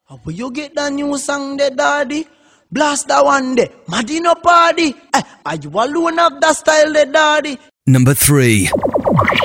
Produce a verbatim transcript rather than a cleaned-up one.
How will you get the new song there, daddy? Blast that one there. Madino party. Eh, are you alone of that style there, daddy? Number three.